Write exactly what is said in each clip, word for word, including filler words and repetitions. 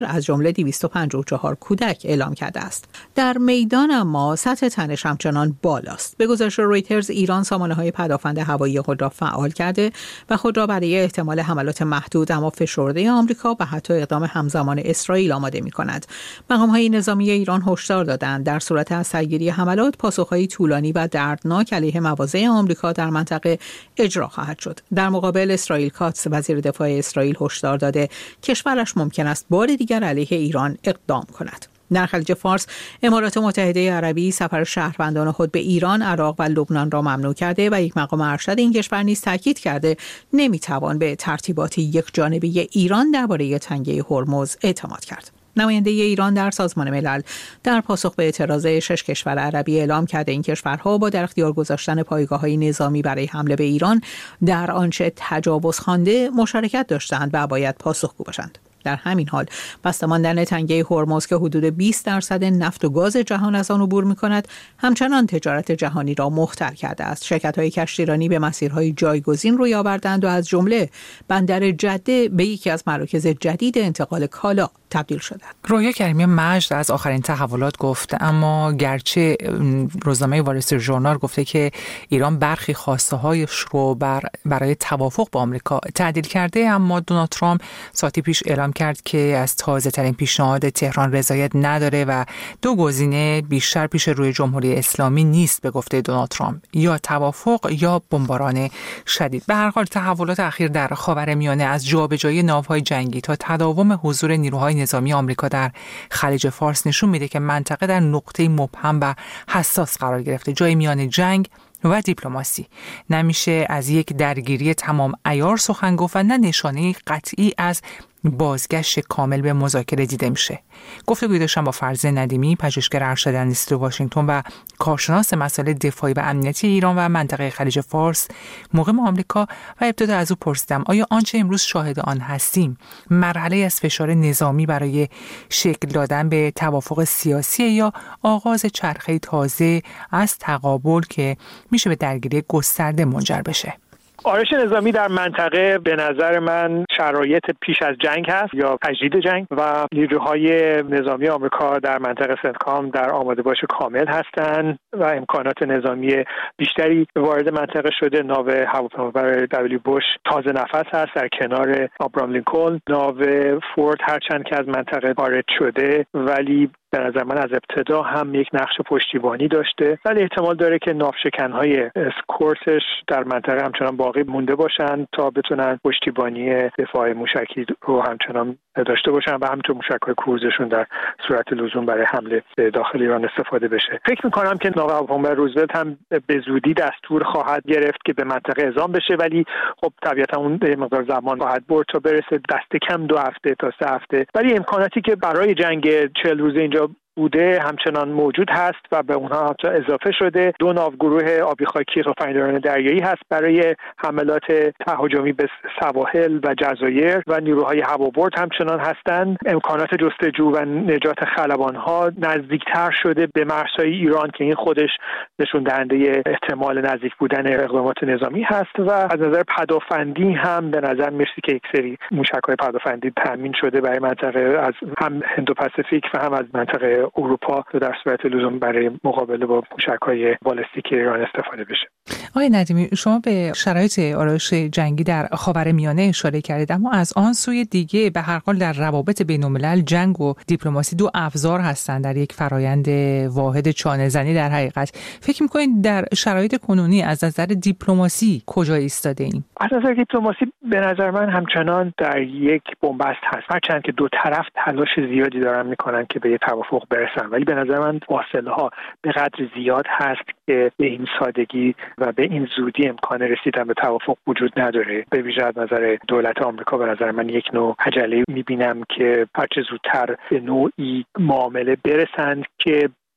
از جمله دویست و پنجاه و چهار کودک اعلام کرده است. در میدان اما سطح تنش همچنان بالاست. به گزارش رویترز، ایران سامانه‌های پدافند هوایی خود را فعال کرده و خود را برای احتمال حملات محدود اما فشرده آمریکا و حتی اقدام همزمان اسرائیل آماده می‌کند. مقام‌های نظامی ایران هشدار دادند در صورت اسیرگیری حملات، پاسخ‌های طولانی و دردناک علیه مواضع آمریکا در منطقه اجرا خواهد شد. در مقابل، اسرائیل کاتس وزیر دفاع اسرائیل هشدار داده کشورش ممکن است بار دیگر علیه ایران اقدام کند. در خلیج فارس، امارات متحده عربی سفر شهروندان خود به ایران، عراق و لبنان را ممنوع کرده و یک مقام ارشد این کشور نیز تاکید کرده نمیتوان به ترتیبات یکجانبه ایران درباره تنگه هرمز اعتماد کرد. نماینده ایران در سازمان ملل در پاسخ به اعتراض شش کشور عربی اعلام کرده این کشورها با در اختیار گذاشتن پایگاه‌های نظامی برای حمله به ایران در آنچه تجاوز خوانده مشارکت داشتند و باید پاسخگو باشند. در همین حال بسته ماندن تنگه هرمز که حدود بیست درصد نفت و گاز جهان از آن عبور می‌کند، همچنان تجارت جهانی را مختل کرده است. شرکت‌های کشتیرانی به مسیرهای جایگزین روی آوردند و از جمله بندر جده به یکی از مراکز جدید انتقال کالا تبدیل شدند. رویا کریمی مجد از آخرین تحولات گفت، اما گرچه روزنامه وال استریت ژورنال گفته که ایران برخی خواسته‌هایش رو بر برای توافق با آمریکا تعدیل کرده، اما دونالد ترامپ ساعتی پیش اعلام کرد که از تازه ترین پیشنهاد تهران رضایت نداره و دو گزینه بیشتر پیش روی جمهوری اسلامی نیست. به گفته دونالد ترامپ یا توافق یا بمباران شدید. به هر حال تحولات اخیر در خاورمیانه از جابجایی ناوهای جنگی تا تداوم حضور نیروهای نظامی آمریکا در خلیج فارس نشون میده که منطقه در نقطه مبهم و حساس قرار گرفته، جای میان جنگ و دیپلماسی. نمیشه از یک درگیری تمام عیار سخن گفت و نه نشانه قطعی از بازگشت کامل به مذاکره دیده میشه. گفتگوی داشتم با فرزین ندیمی، پژوهشگر ارشد دانشگاه واشنگتن و کارشناس مسائل دفاعی و امنیتی ایران و منطقه خلیج فارس، مقیم آمریکا، و ابتدا از او پرسیدم آیا آنچه امروز شاهد آن هستیم مرحله از فشار نظامی برای شکل دادن به توافق سیاسی یا آغاز چرخه تازه از تقابل که میشه به درگیری گسترده منجر بشه؟ آرش نظامی در منطقه به نظر من شرایط پیش از جنگ هست یا تجدید جنگ و نیروهای نظامی آمریکا در منطقه سنتکام در آماده باش کامل هستند و امکانات نظامی بیشتری وارد منطقه شده. ناو هواپیمابر دبلیو بوش تازه نفس هست در کنار آبرام لینکلن. ناو فورد هرچند که از منطقه خارج شده ولی به نظر من از ابتدا هم یک نقش پشتیبانی داشته، ولی احتمال داره که ناوشکن‌های اسکورتش در منطقه همچنان باقی مونده باشن تا بتونن پشتیبانی دفاع موشکی رو همچنان داشته باشن و همینطور موشک‌های کروزشون در صورت لزوم برای حمله به داخل ایران استفاده بشه. فکر می‌کنم که ناو هواپیمابر روزولت هم به زودی دستور خواهد گرفت که به منطقه اعزام بشه، ولی خب طبیعتا اون مقدار زمان خواهد برد تا برسه، دست کم دو هفته تا سه هفته، ولی امکاناتی که برای جنگ چهل روزه اینجا بوده همچنان موجود هست و به اونها حتی اضافه شده. دو ناوگروه آبی خاکی تفنگداران دریایی هست برای حملات تهاجمی به سواحل و جزایر و نیروهای هوابرد همچنان هستند. امکانات جستجو و نجات خلبانها نزدیکتر شده به مرزهای ایران که این خودش نشون دهنده احتمال نزدیک بودن اقدامات نظامی هست و از نظر پدافندی هم به نظر میرسه که یک سری موشک‌های پدافندی تامین شده برای منطقه از هم هندو پاسیفیک و هم از منطقه اروپا در صورت لزوم برای مقابله با موشک‌های بالستیک ایران استفاده بشه. آقای ندیمی، شما به شرایط آرایش جنگی در خاورمیانه اشاره کردید، اما از آن سوی دیگه به هر حال در روابط بین‌الملل جنگ و دیپلماسی دو ابزار هستند در یک فرایند واحد چانه‌زنی. در حقیقت فکر می‌کنید در شرایط کنونی از نظر دیپلماسی کجا ایستاده ایم؟ از نظر دیپلماسی به نظر من همچنان در یک بنبست هست، هرچند که دو طرف تلاش زیادی دارن میکنن که به یک توافق برسن، ولی به نظر من فاصله ها به قدر زیاد هست که به این سادگی و به این زودی امکان رسیدن به توافق وجود نداره. به ویژه از نظر دولت آمریکا به نظر من یک نوع عجله میبینم که هرچه زودتر به نوعی معامله برسند که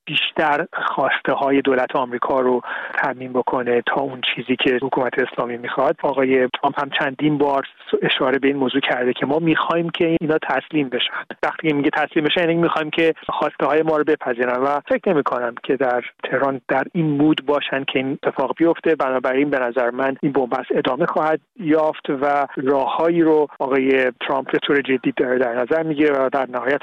بیشتر خواسته های دولت آمریکا رو تضمین بکنه تا اون چیزی که حکومت اسلامی میخواد. آقای ترامپ هم چندین بار اشاره به این موضوع کرده که ما میخوایم که اینا تسلیم بشن. وقتی میگه تسلیم بشن یعنی میخوایم که خواسته های ما رو بپذیرن و فکر نمی‌کنم که در تهران در این مود باشن که این اتفاق بیفته. بنابراین به نظر من این بنبست ادامه خواهد یافت و راههایی رو آقای ترامپ به طور جدی داره در نظر میگیره و در نهایت